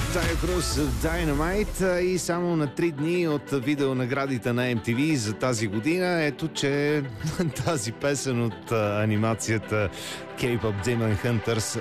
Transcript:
Тая Круз Dynamite и само на 3 дни от видеонаградите на MTV за тази година. Ето, че тази песен от анимацията K-Pop Demon Hunters